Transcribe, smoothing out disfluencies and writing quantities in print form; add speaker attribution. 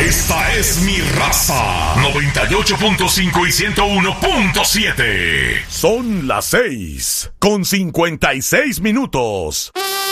Speaker 1: Esta es mi raza. 98.5 y 101.7.
Speaker 2: Son las 6:56.